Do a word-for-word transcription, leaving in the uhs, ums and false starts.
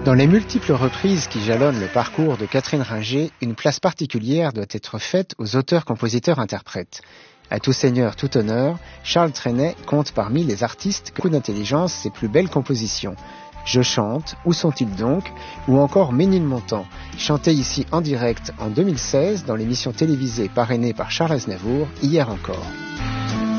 Dans les multiples reprises qui jalonnent le parcours de Catherine Ringer, une place particulière doit être faite aux auteurs-compositeurs-interprètes. À tout seigneur, tout honneur, Charles Trenet compte parmi les artistes qui ont d'intelligence ses plus belles compositions. Je chante, Où sont-ils donc? Ou encore Ménilmontant, chanté ici en direct en deux mille seize dans l'émission télévisée parrainée par Charles Aznavour, Hier encore.